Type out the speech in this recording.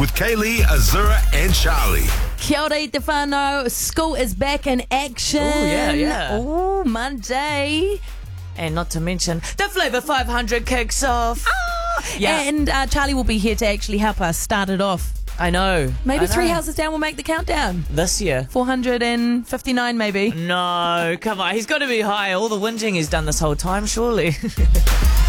with Kaylee, Azura, and Charlie. Kia ora i te whānau. School is back in action. Oh, yeah. Oh, Monday. And not to mention, the Flavour 500 kicks off. Yeah. And Charlie will be here to actually help us start it off. I know. Maybe I know. 3 houses down will make the countdown. This year. 459 maybe. No, come on. He's got to be high. All the whinging he's done this whole time, surely.